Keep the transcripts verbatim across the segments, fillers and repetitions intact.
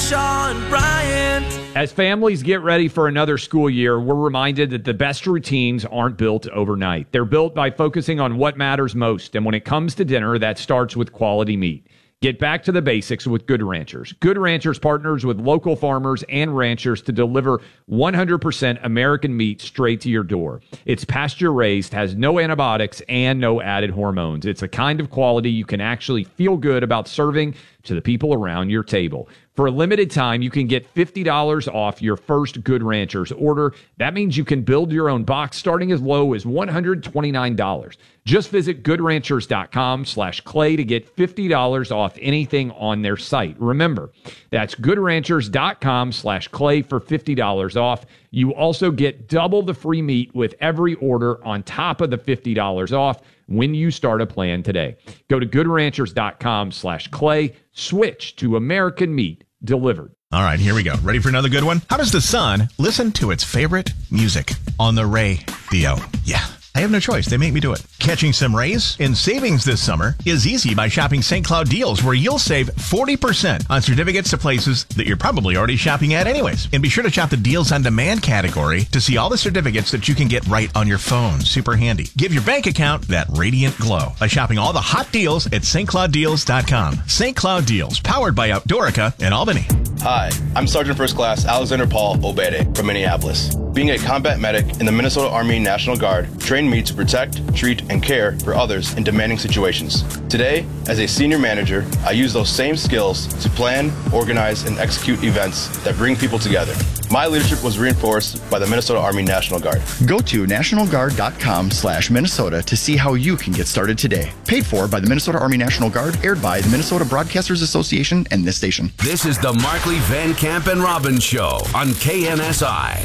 Sean Bryant. As families get ready for another school year, we're reminded that the best routines aren't built overnight. They're built by focusing on what matters most. And when it comes to dinner, that starts with quality meat. Get back to the basics with Good Ranchers. Good Ranchers partners with local farmers and ranchers to deliver one hundred percent American meat straight to your door. It's pasture raised, has no antibiotics, and no added hormones. It's a kind of quality you can actually feel good about serving to the people around your table. For a limited time, you can get fifty dollars off your first Good Ranchers order. That means you can build your own box starting as low as one hundred twenty-nine dollars. Just visit goodranchers.com slash clay to get fifty dollars off anything on their site. Remember, that's goodranchers.com slash clay for fifty dollars off. You also get double the free meat with every order on top of the fifty dollars off when you start a plan today. Go to goodranchers.com slash clay. Switch to American meat delivered. All right, here we go. Ready for another good one? How does the sun listen to its favorite music? On the radio. Yeah. I have no choice. They make me do it. Catching some rays in savings this summer is easy by shopping Saint Cloud Deals, where you'll save forty percent on certificates to places that you're probably already shopping at anyways. And be sure to shop the Deals on Demand category to see all the certificates that you can get right on your phone. Super handy. Give your bank account that radiant glow by shopping all the hot deals at St Cloud Deals dot com. Saint Cloud Deals, powered by Outdoorica in Albany. Hi, I'm Sergeant First Class Alexander Paul Obede from Minneapolis. Being a combat medic in the Minnesota Army National Guard trained me to protect, treat, and care for others in demanding situations. Today, as a senior manager, I use those same skills to plan, organize, and execute events that bring people together. My leadership was reinforced by the Minnesota Army National Guard. Go to nationalguard.com slash Minnesota to see how you can get started today. Paid for by the Minnesota Army National Guard, aired by the Minnesota Broadcasters Association and this station. This is the Markley, Van Camp, and Robbins Show on K N S I.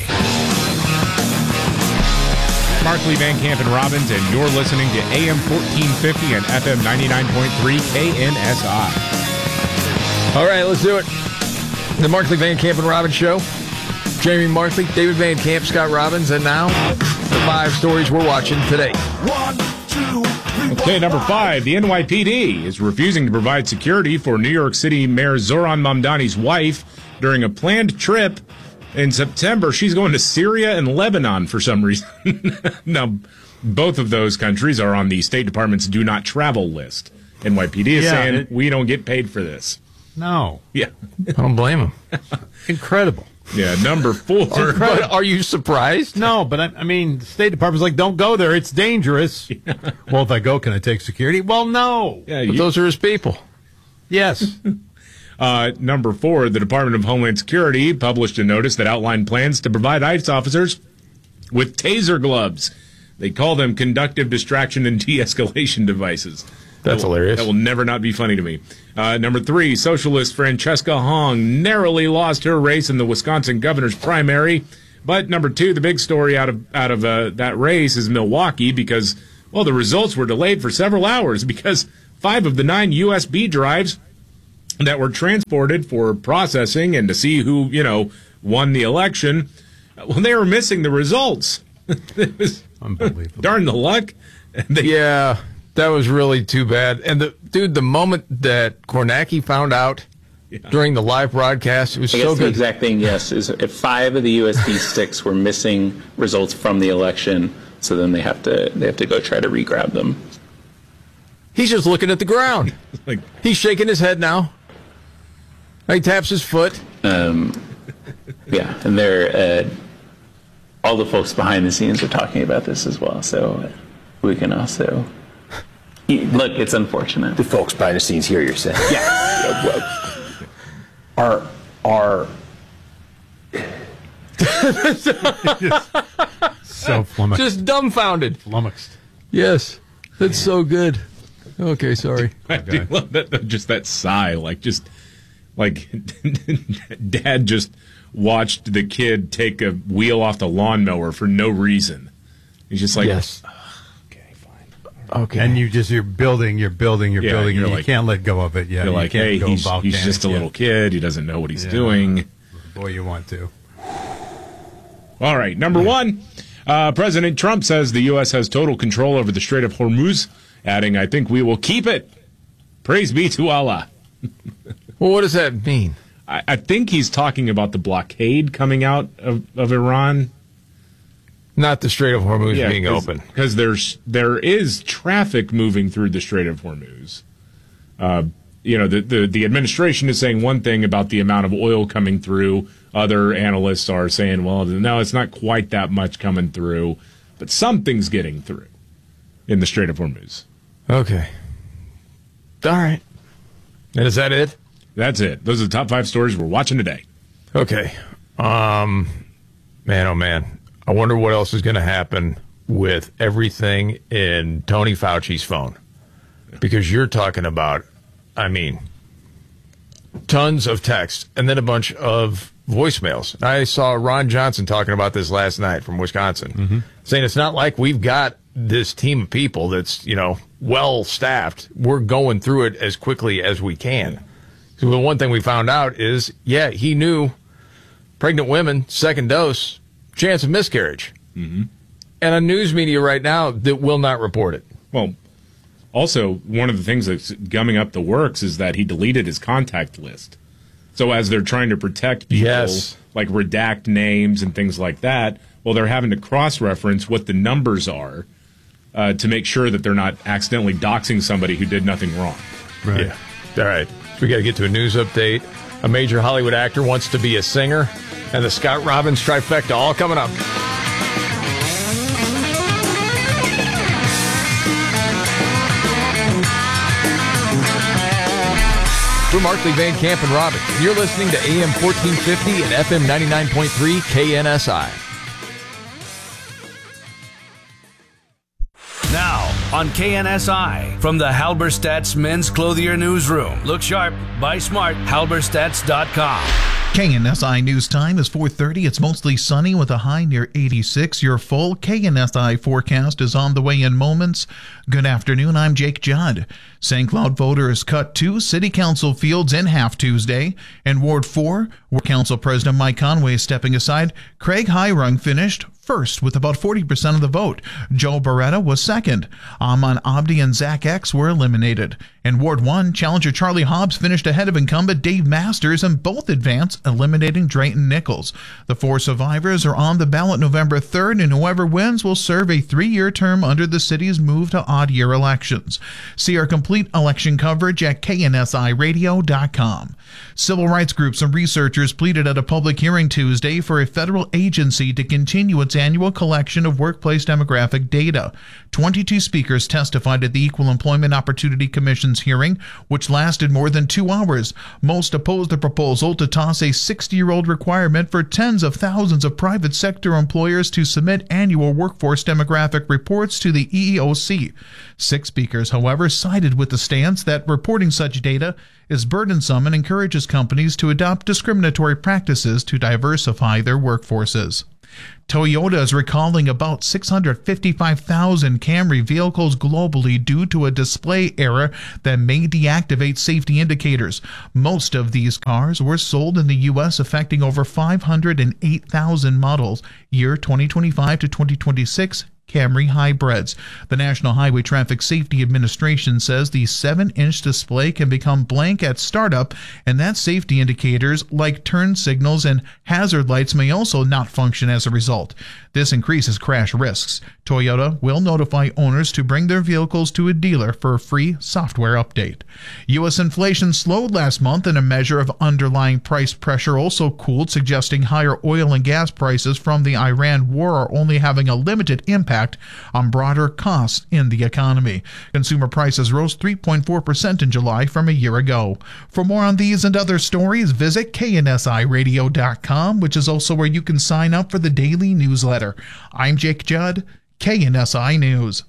Markley, Van Camp, and Robbins, and you're listening to A M fourteen fifty and F M ninety-nine point three K N S I. All right, let's do it. The Markley, Van Camp, and Robbins Show. Jamie Markley, David Van Camp, Scott Robbins, and now the five stories we're watching today. One, two, three, Okay, number five, the N Y P D is refusing to provide security for New York City Mayor Zohran Mamdani's wife during a planned trip in September. She's going to Syria and Lebanon for some reason. Now, both of those countries are on the State Department's do not travel list. N Y P D is Yeah, saying, it- we don't get paid for this. No. Yeah. I don't blame him. Incredible. Yeah, number four. But are you surprised? No, but I, I mean, the State Department's like, don't go there. It's dangerous. Well, if I go, can I take security? Well, no. Yeah, But you- those are his people. Yes. Uh, number four, the Department of Homeland Security published a notice that outlined plans to provide ICE officers with taser gloves. They call them conductive distraction and de-escalation devices. That's that will, hilarious. That will never not be funny to me. Uh, number three, socialist Francesca Hong narrowly lost her race in the Wisconsin governor's primary. But number two, the big story out of out of uh, that race is Milwaukee because, well, the results were delayed for several hours because five of the nine U S B drives that were transported for processing and to see who, you know, won the election, well, they were missing the results. It was Unbelievable. darn the luck. They, Yeah, that was really too bad. And the dude, the moment that Kornacki found out during the live broadcast, it was I guess so the good. exact thing, yes, is if five of the U S B sticks were missing results from the election, so then they have to they have to go try to re-grab them. He's just looking at the ground. like, He's shaking his head now. He taps his foot. Um, yeah, and they're uh, all the folks behind the scenes are talking about this as well, so we can also look. It's unfortunate. The folks behind the scenes here, you're saying? Yeah. well, are are So flummoxed. Just dumbfounded. flummoxed. Yes, that's so good. Okay, sorry. I do love that, just that sigh, like just like Dad just watched the kid take a wheel off the lawnmower for no reason. He's just like, Yes. okay, fine. Okay. And you just, you're building, you're building, you're Yeah, building, you're and you like- can't let go of it yet. You're You like, can't hey, go he's, volcanic he's just a yet. little kid. He doesn't know what he's Yeah. doing. Boy, you want to. All right, number one, uh, President Trump says the U S has total control over the Strait of Hormuz, adding, I think we will keep it. Praise be to Allah. Well, what does that mean? I, I think he's talking about the blockade coming out of, of Iran. Not the Strait of Hormuz yeah, being cause, open. Because there's there is traffic moving through the Strait of Hormuz. Uh, you know, the, the, the administration is saying one thing about the amount of oil coming through. Other analysts are saying, well, no, it's not quite that much coming through. But something's getting through in the Strait of Hormuz. Okay. All right. And is that it? That's it. Those are the top five stories we're watching today. Okay. Um, man, oh, man. I wonder what else is going to happen with everything in Tony Fauci's phone. Because you're talking about, I mean, tons of text and then a bunch of voicemails. I saw Ron Johnson talking about this last night from Wisconsin, mm-hmm. saying it's not like we've got this team of people that's, you know, well staffed. We're going through it as quickly as we can. So the one thing we found out is, yeah, he knew pregnant women, second dose, chance of miscarriage. Mm-hmm. And a news media right now that will not report it. Well, also, one of the things that's gumming up the works is that he deleted his contact list. So as they're trying to protect people, yes. like redact names and things like that, well, they're having to cross-reference what the numbers are uh, to make sure that they're not accidentally doxing somebody who did nothing wrong. Right. Yeah. All right. So we got to get to a news update. A major Hollywood actor wants to be a singer, and the Scott Robbins trifecta all coming up. We're Markley, Van Camp, and Robbins. You're listening to A M fourteen fifty and F M ninety-nine point three K N S I. Now, on K N S I, from the Halberstadt's Men's Clothier Newsroom. Look sharp, buy smart, halberstadts dot com. K N S I News Time is four thirty. It's mostly sunny with a high near eighty-six. Your full K N S I forecast is on the way in moments. Good afternoon. I'm Jake Judd. Saint Cloud voters cut two city council fields in half Tuesday. In Ward four, where Council President Mike Conway is stepping aside, Craig Hirung finished first with about forty percent of the vote. Joe Beretta was second. Aman Abdi and Zach X were eliminated. In Ward one, challenger Charlie Hobbs finished ahead of incumbent Dave Masters and both advanced, eliminating Drayton Nichols. The four survivors are on the ballot November third, and whoever wins will serve a three-year term under the city's move to odd-year elections. See our complete election coverage at K N S I radio dot com. Civil rights groups and researchers pleaded at a public hearing Tuesday for a federal agency to continue its annual collection of workplace demographic data. twenty-two speakers testified at the Equal Employment Opportunity Commission's hearing, which lasted more than two hours. Most opposed the proposal to toss a sixty-year-old requirement for tens of thousands of private sector employers to submit annual workforce demographic reports to the E E O C. Six speakers, however, sided with the stance that reporting such data is burdensome and encourages companies to adopt discriminatory practices to diversify their workforces. Toyota is recalling about six hundred fifty-five thousand Camry vehicles globally due to a display error that may deactivate safety indicators. Most of these cars were sold in the U S, affecting over five hundred eight thousand models, year twenty twenty-five to twenty twenty-six Camry hybrids. The National Highway Traffic Safety Administration says the seven-inch display can become blank at startup, and that safety indicators like turn signals and hazard lights may also not function as a result. This increases crash risks. Toyota will notify owners to bring their vehicles to a dealer for a free software update. U S inflation slowed last month, and a measure of underlying price pressure also cooled, suggesting higher oil and gas prices from the Iran war are only having a limited impact on broader costs in the economy. Consumer prices rose three point four percent in July from a year ago. For more on these and other stories, visit K N S I radio dot com, which is also where you can sign up for the daily newsletter. I'm Jake Judd, K N S I News.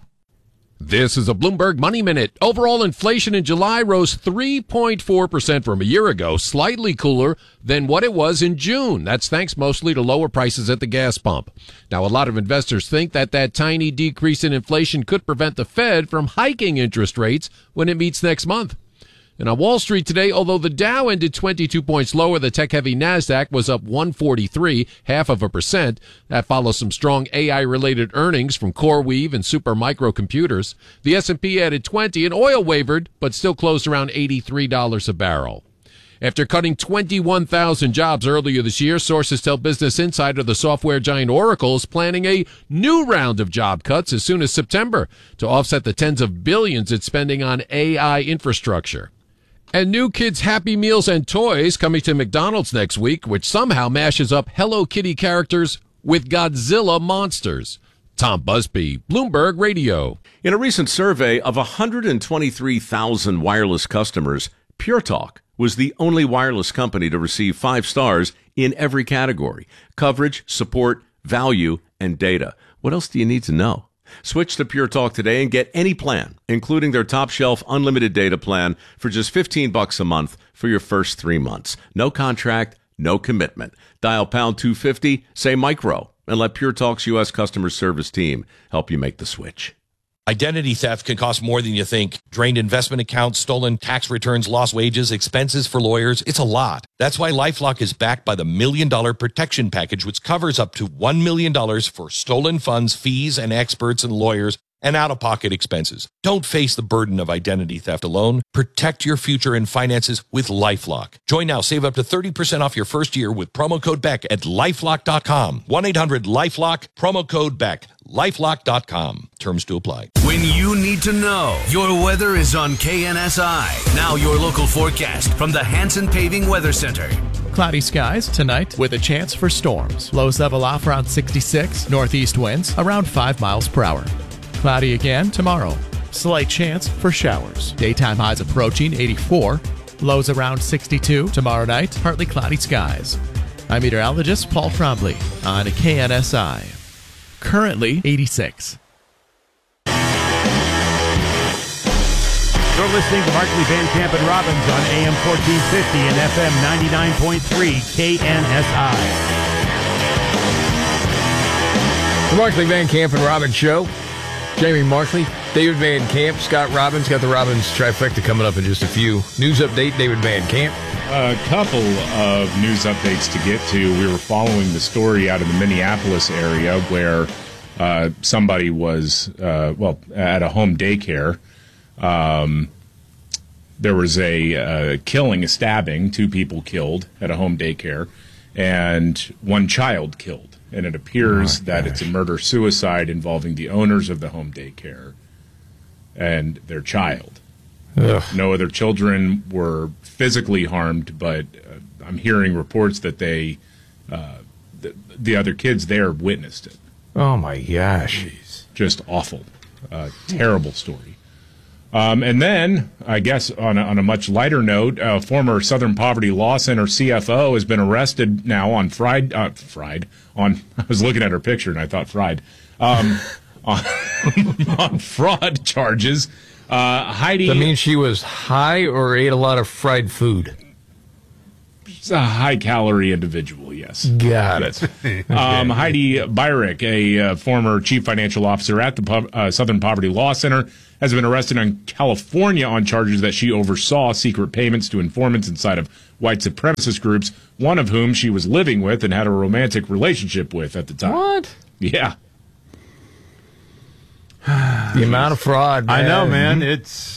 This is a Bloomberg Money Minute. Overall inflation in July rose three point four percent from a year ago, slightly cooler than what it was in June. That's thanks mostly to lower prices at the gas pump. Now, a lot of investors think that that tiny decrease in inflation could prevent the Fed from hiking interest rates when it meets next month. And on Wall Street today, although the Dow ended twenty-two points lower, the tech-heavy NASDAQ was up one forty-three, half of a percent. That follows some strong A I-related earnings from CoreWeave and Supermicro Computers. The S and P added twenty, and oil wavered, but still closed around eighty-three dollars a barrel. After cutting twenty-one thousand jobs earlier this year, sources tell Business Insider the software giant Oracle is planning a new round of job cuts as soon as September to offset the tens of billions it's spending on A I infrastructure. And new kids' Happy Meals and toys coming to McDonald's next week, which somehow mashes up Hello Kitty characters with Godzilla monsters. Tom Busby, Bloomberg Radio. In a recent survey of one hundred twenty-three thousand wireless customers, Pure Talk was the only wireless company to receive five stars in every category: coverage, support, value, and data. What else do you need to know? Switch to Pure Talk today and get any plan, including their top shelf unlimited data plan, for just fifteen bucks a month for your first three months. No contract, no commitment. Dial pound two fifty, say micro, and let Pure Talk's U S customer service team help you make the switch. Identity theft can cost more than you think. Drained investment accounts, stolen tax returns, lost wages, expenses for lawyers. It's a lot. That's why LifeLock is backed by the Million Dollar Protection Package, which covers up to one million dollars for stolen funds, fees, and experts and lawyers, and out-of-pocket expenses. Don't face the burden of identity theft alone. Protect your future and finances with LifeLock. Join now. Save up to thirty percent off your first year with promo code Beck at LifeLock dot com. one eight hundred LifeLock, promo code Beck. LifeLock dot com. Terms to apply. When you need to know, your weather is on K N S I. Now your local forecast from the Hanson Paving Weather Center. Cloudy skies tonight with a chance for storms. Lows level off around sixty-six. Northeast winds around five miles per hour. Cloudy again tomorrow. Slight chance for showers. Daytime highs approaching eighty-four. Lows around sixty-two. Tomorrow night, partly cloudy skies. I'm meteorologist Paul Trombley on K N S I. Currently eighty-six. You're listening to Markley, Van Camp, and Robbins on A M fourteen fifty and F M ninety-nine point three K N S I. The Markley, Van Camp, and Robbins Show. Jamie Markley, David Van Camp, Scott Robbins. Got the Robbins trifecta coming up in just a few. News update, David Van Camp. A couple of news updates to get to. We were following the story out of the Minneapolis area where uh, somebody was, uh, well, at a home daycare. Um, there was a uh, killing, a stabbing, two people killed at a home daycare, and one child killed. And it appears oh, that it's a murder-suicide involving the owners of the home daycare and their child. Ugh. No other children were physically harmed, but uh, I'm hearing reports that they, uh, the, the other kids there witnessed it. Oh, my gosh. Jeez. Just awful. Uh, terrible story. Um, and then, I guess, on a, on a much lighter note, uh, former Southern Poverty Law Center C F O has been arrested now on Friday. Uh, Fried on. I was looking at her picture and I thought fried. Um, on, on fraud charges. Uh, Heidi. That means she was high or ate a lot of fried food. She's a high-calorie individual, yes. Got it. Okay. Um, Heidi Byrick, a uh, former chief financial officer at the uh, Southern Poverty Law Center, has been arrested in California on charges that she oversaw secret payments to informants inside of white supremacist groups, one of whom she was living with and had a romantic relationship with at the time. What? Yeah. The amount of fraud, man. I know, man. It's...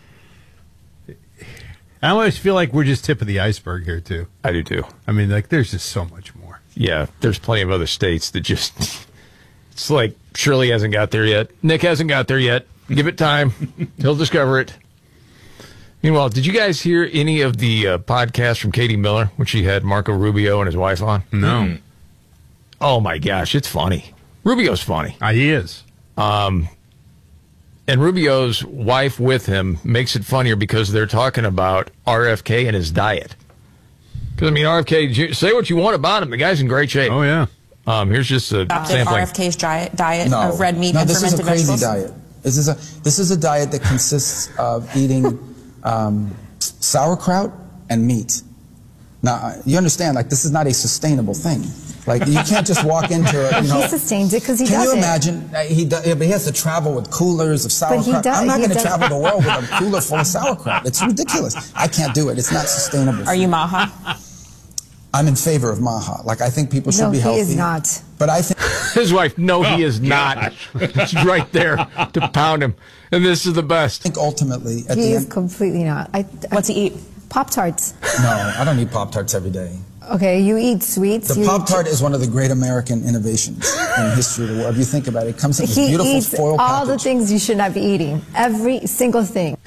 I always feel like we're just tip of the iceberg here, too. I do, too. I mean, like, there's just so much more. Yeah, there's plenty of other states that just... It's like Shirley hasn't got there yet. Nick hasn't got there yet. Give it time. He'll discover it. Meanwhile, did you guys hear any of the uh, podcast from Katie Miller when she had Marco Rubio and his wife on? No. Mm-hmm. Oh, my gosh, it's funny. Rubio's funny. Uh, he is. Um... And Rubio's wife with him makes it funnier because they're talking about R F K and his diet. Because, I mean, R F K, say what you want about him. The guy's in great shape. Oh, yeah. Um, here's just a sampling. R F K's diet, diet no. of red meat no, and this fermented is a crazy vegetables? diet. This is a this is a diet that consists of eating um, sauerkraut and meat. Now, you understand, like, this is not a sustainable thing. Like, you can't just walk into it, you know. He sustains it because he Can does you it. imagine? Uh, he, do, yeah, but he has to travel with coolers of But he sauerkraut. does- I'm not he going to does- travel the world with a cooler full of sauerkraut. It's ridiculous. I can't do it. It's not sustainable. Are you Maha? I'm in favor of Maha. Like, I think people should No, be he healthy. is not. But I think... His wife, no, he Oh, is not. She's right there to pound him. And this is the best. I think ultimately, at He the is end... completely not. I, What's he eat? Pop-Tarts. No, I don't eat Pop-Tarts every day. Okay, you eat sweets. The you Pop-Tart is one of the great American innovations in the history of the world. If you think about it, it comes in this He beautiful eats foil all package. the things you should not be eating. Every single thing.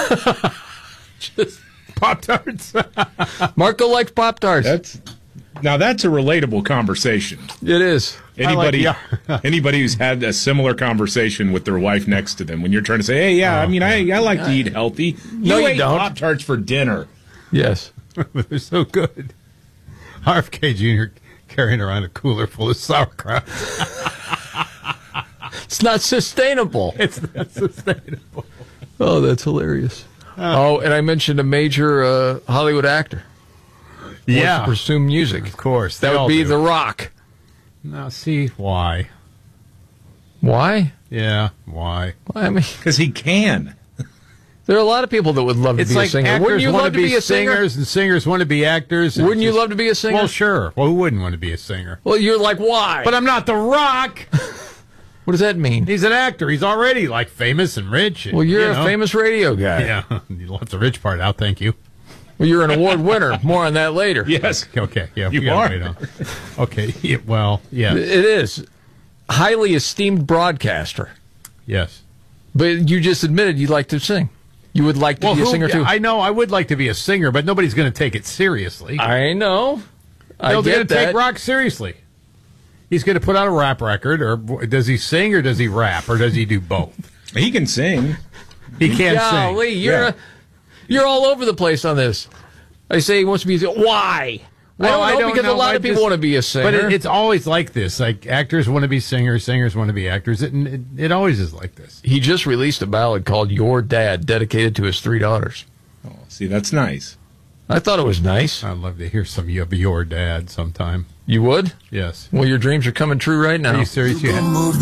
Just Pop-Tarts. Marco likes Pop-Tarts. That's now that's a relatable conversation. It is. Anybody, I like- anybody who's had a similar conversation with their wife next to them, when you're trying to say, "Hey, yeah, I mean, I, I like to eat healthy." No, you ate don't. Pop-Tarts for dinner. Yes. They're so good. R F K Junior carrying around a cooler full of sauerkraut. It's not sustainable. It's not sustainable. Oh, that's hilarious. Oh, and I mentioned a major uh, Hollywood actor. Yeah. Wants to pursue music. Of course. That they would all be do. The Rock. Now, see, why? Why? Yeah, why? I mean, because he can. There are a lot of people that would love to It's be like a singer. actors Wouldn't you want love to be, a singer? singers, and singers want to be actors. and Wouldn't you just- love to be a singer? Well, sure. Well, who wouldn't want to be a singer? Well, you're like, why? But I'm not The Rock. What does that mean? He's an actor. He's already like famous and rich. and, Well, you're you a know. famous radio guy. Yeah, you left the rich part out. Thank you. Well, you're an award winner. More on that later. Yes. Okay. Yeah. You we gotta are. wait on- Okay. Yeah, well. Yeah. It is. Highly esteemed broadcaster. Yes. But you just admitted you'd like to sing. You would like to Well, be a who- singer, too. I know. I would like to be a singer, but nobody's going to take it seriously. I know. I No, they're get going to that. take rock seriously. He's going to put out a rap record, or does he sing, or does he rap, or does he do both? He can sing. He can't Golly, sing. you're Yeah. a, you're all over the place on this. I say he wants to be. Why? Well, I don't know because know. a lot I of people just- want to be a singer. But it, it's always like this. Like actors want to be singers, singers want to be actors. It, it, it always is like this. He just released a ballad called "Your Dad," dedicated to his three daughters. Oh, see, that's nice. I thought it was nice. I'd love to hear some of your dad sometime. You would? Yes. Well, your dreams are coming true right now. Are you serious? You had-